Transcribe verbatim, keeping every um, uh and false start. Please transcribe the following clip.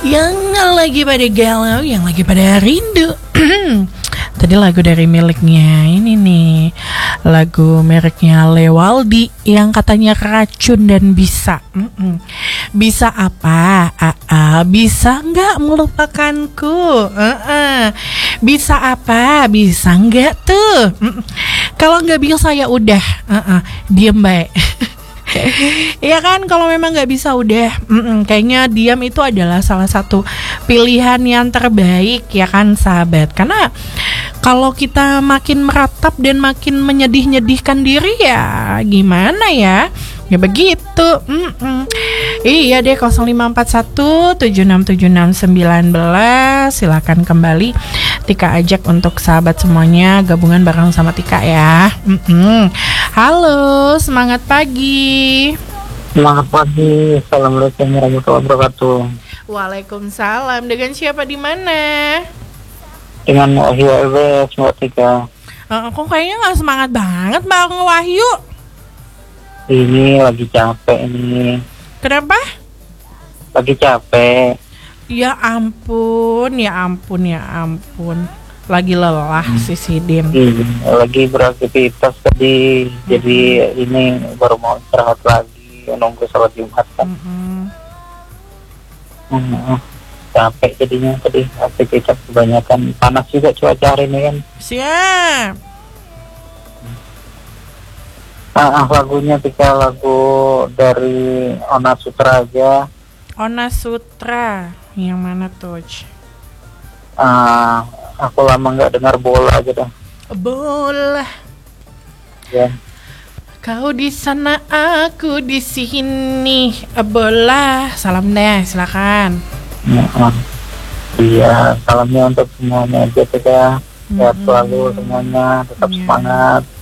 Yang lagi pada galau, yang lagi pada rindu. Tadi lagu dari miliknya ini nih, lagu mereknya Lewaldi yang katanya racun dan bisa. Mm-mm. Bisa apa? A-a. Bisa nggak melupakanku? Uh-uh. Bisa apa? Bisa nggak tuh? Mm-mm. Kalau nggak bisa ya udah, uh-uh. diem baik. Ya kan, kalau memang nggak bisa udah, mm-mm, kayaknya diam itu adalah salah satu pilihan yang terbaik ya kan sahabat. Karena kalau kita makin meratap dan makin menyedih-nyedihkan diri ya gimana ya, ya begitu. Mm-mm. Iya deh, nol lima empat satu tujuh enam tujuh enam satu satu. Silakan kembali Tika ajak untuk sahabat semuanya gabungan bareng sama Tika ya. Mm-mm. Halo, semangat pagi. Semangat pagi. Assalamualaikum warahmatullahi wabarakatuh. Waalaikumsalam. Dengan siapa di mana? Dengan Wahyu L B S, Mbak Tika. Uh, kok kayaknya nggak semangat banget Bang Wahyu? Ini lagi capek ini. Kenapa? Lagi capek. Ya ampun, ya ampun, ya ampun. Lagi lelah hmm. si Sidin. Iya, lagi beraktivitas tadi. Hmm. Jadi ini baru mau istirahat lagi, nunggu sholat Jumat kan. Hmm. Hmm. Capek jadinya tadi, aktivitas kebanyakan. Panas juga cuaca hari ini kan. Siap. Ah, ah lagunya Tika, lagu dari Ona Sutra aja. Ona Sutra, yang mana tuh? Ah, aku lama nggak dengar bola aja dah. Bola. Ya. Kau di sana, aku di sini. Bola. Salam deh, silakan. Ya, iya, salamnya untuk semuanya aja Tika. Sehat selalu semuanya, tetap ya. Semangat.